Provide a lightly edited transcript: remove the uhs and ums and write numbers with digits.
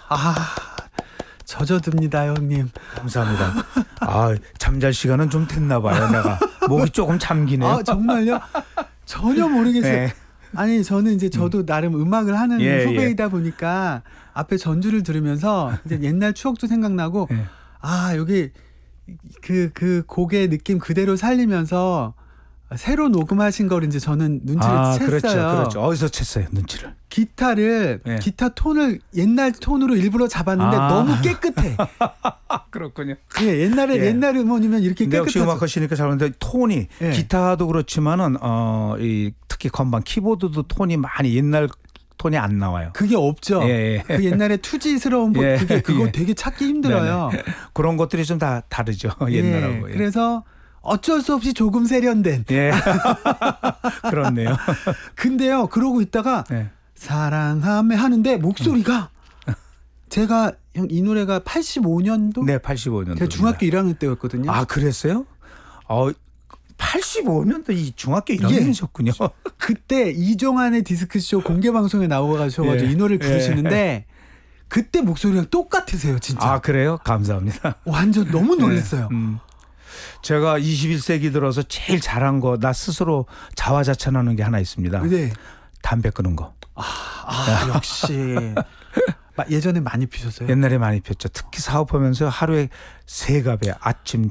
아, 젖어듭니다, 형님. 감사합니다. 아, 잠잘 시간은 좀 됐나 봐요. 내가 목이 조금 잠기네요. 아, 정말요? 전혀 모르겠어요. 네. 아니, 저는 이제 저도 나름 음악을 하는 예, 후배이다 보니까 앞에 전주를 들으면서 이제 옛날 추억도 생각나고, 예. 아, 여기 그 곡의 느낌 그대로 살리면서 새로 녹음하신 걸 이제 저는 눈치를 챘어요. 그렇죠. 어디서 챘어요, 눈치를? 기타를, 예. 기타 톤을 옛날 톤으로 일부러 잡았는데 아. 너무 깨끗해. 그렇군요. 예, 옛날 음원이면 이렇게 근데 역시 깨끗하죠. 음악 하시니까 잘 하는데 톤이 예. 기타도 그렇지만은 이 특히 건반 키보드도 톤이 많이 옛날 톤이 안 나와요. 그게 없죠. 예. 그 옛날에 투지스러운 예, 그거 예. 되게 찾기 힘들어요. 네네. 그런 것들이 좀 다 다르죠. 옛날하고. 예, 그래서 어쩔 수 없이 조금 세련된. 예. 그렇네요. 근데요, 그러고 있다가 예. 사랑함에 하는데 목소리가 제가 형 이 노래가 85년도? 네, 85년도. 제가 중학교 1학년 때였거든요. 아, 그랬어요? 85년도 이 중학교 1학년이셨군요. 그때 이종환의 디스크쇼 공개 방송에 나오셔가지고 예. 이 노래를 부르시는데 그때 목소리랑 똑같으세요, 진짜. 아, 그래요? 감사합니다. 완전 너무 놀랐어요. 제가 21세기 들어서 제일 잘한 거 나 스스로 자화자찬하는 게 하나 있습니다. 네. 담배 끊은 거. 역시. 예전에 많이 피셨어요? 옛날에 많이 폈죠. 특히 사업하면서 하루에 3갑에 아침,